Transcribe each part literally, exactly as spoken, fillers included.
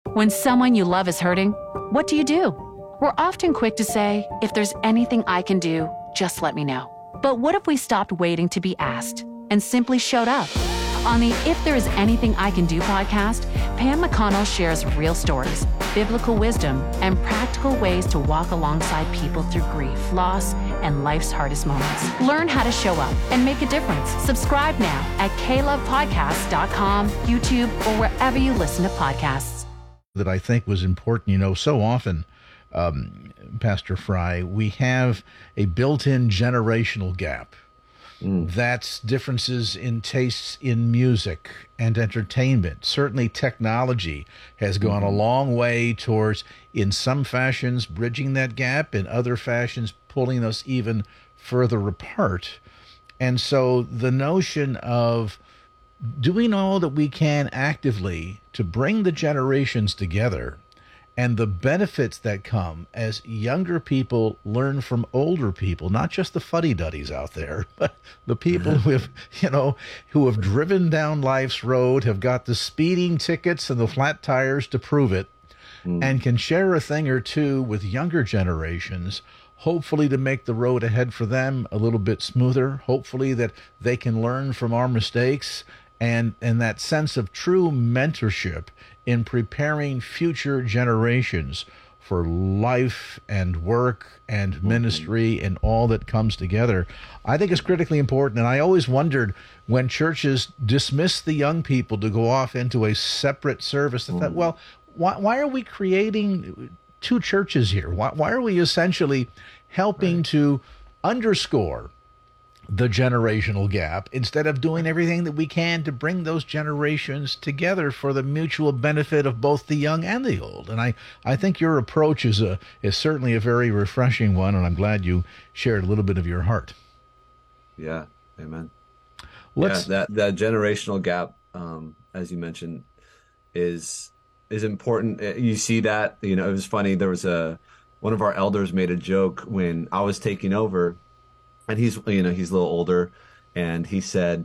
When someone you love is hurting, what do you do? We're often quick to say, if there's anything I can do, just let me know. But what if we stopped waiting to be asked and simply showed up? On the If There Is Anything I Can Do podcast, Pam McConnell shares real stories, biblical wisdom, and practical ways to walk alongside people through grief, loss, and life's hardest moments. Learn how to show up and make a difference. Subscribe now at k love podcast dot com, YouTube, or wherever you listen to podcasts. That I think was important. You know, so often, um, Pastor Fry, we have a built-in generational gap. Mm. That's differences in tastes in music and entertainment. Certainly technology has gone mm-hmm. a long way towards, in some fashions, bridging that gap, in other fashions, pulling us even further apart. And so the notion of doing all that we can actively to bring the generations together and the benefits that come as younger people learn from older people, not just the fuddy-duddies out there, but the people who have, you know, who have driven down life's road, have got the speeding tickets and the flat tires to prove it, mm. and can share a thing or two with younger generations, hopefully to make the road ahead for them a little bit smoother, hopefully that they can learn from our mistakes, and, and that sense of true mentorship in preparing future generations for life and work and ministry and all that comes together, I think is critically important. And I always wondered when churches dismiss the young people to go off into a separate service, I thought, well, why, why are we creating two churches here? Why, why are we essentially helping right. to underscore the generational gap instead of doing everything that we can to bring those generations together for the mutual benefit of both the young and the old? And I, I think your approach is a is certainly a very refreshing one, and I'm glad you shared a little bit of your heart. Yeah, amen. Let's, yeah, that that generational gap, um, as you mentioned, is is important. You see that, you know, it was funny. There was a one of our elders made a joke when I was taking over. And he's, you know, he's a little older, and he said,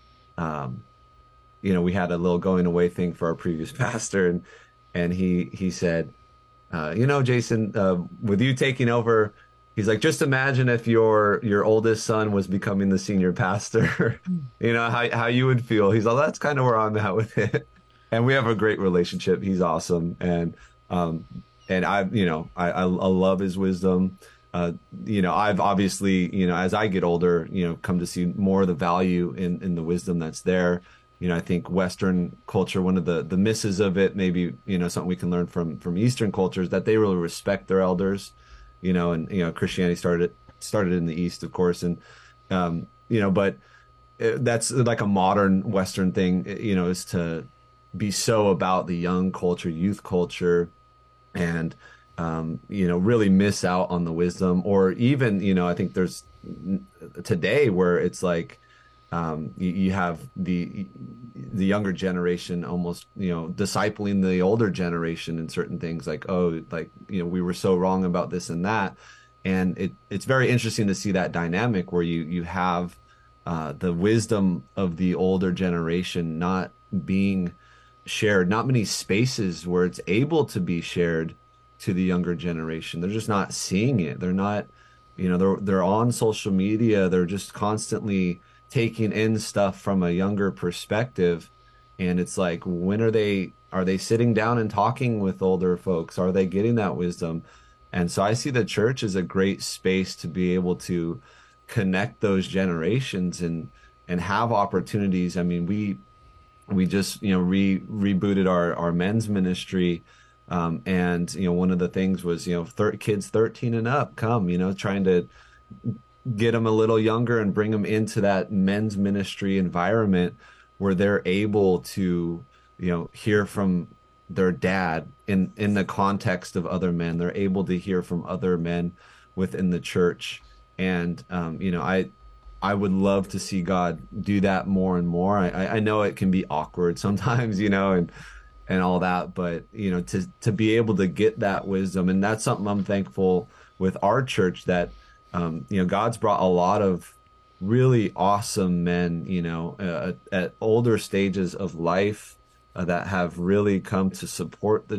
um, you know, we had a little going away thing for our previous pastor, and and he he said, uh, you know, Jason, uh, with you taking over, he's like, just imagine if your your oldest son was becoming the senior pastor, you know, how how you would feel. He's like, that's kind of where I'm at with it, and we have a great relationship. He's awesome, and um, and I, you know, I I, I love his wisdom. Uh, you know, I've obviously, you know, as I get older, you know, come to see more of the value in, in the wisdom that's there. You know, I think Western culture, one of the, the misses of it, maybe, you know, something we can learn from, from Eastern cultures, that they really respect their elders, you know, and, you know, Christianity started, started in the East, of course. And, um, you know, but that's like a modern Western thing, you know, is to be so about the young culture, youth culture, and, Um, you know, really miss out on the wisdom. Or even, you know, I think there's today where it's like um, you, you have the the younger generation almost, you know, discipling the older generation in certain things, like, oh, like, you know, we were so wrong about this and that. And it it's very interesting to see that dynamic where you you have uh, the wisdom of the older generation not being shared, not many spaces where it's able to be shared to the younger generation. They're just not seeing it. They're not, you know, they're they're on social media. They're just constantly taking in stuff from a younger perspective. And it's like, when are they, are they sitting down and talking with older folks? Are they getting that wisdom? And so I see the church as a great space to be able to connect those generations and, and have opportunities. I mean, we, we just, you know, re rebooted our, our men's ministry. Um, and, you know, one of the things was, you know, thir- kids thirteen and up come, you know, trying to get them a little younger and bring them into that men's ministry environment where they're able to, you know, hear from their dad in, in the context of other men. They're able to hear from other men within the church. And, um, you know, I, I would love to see God do that more and more. I, I know it can be awkward sometimes, you know, and, and all that, but, you know, to, to be able to get that wisdom. And that's something I'm thankful with our church, that, um, you know, God's brought a lot of really awesome men, you know, uh, at older stages of life uh, that have really come to support the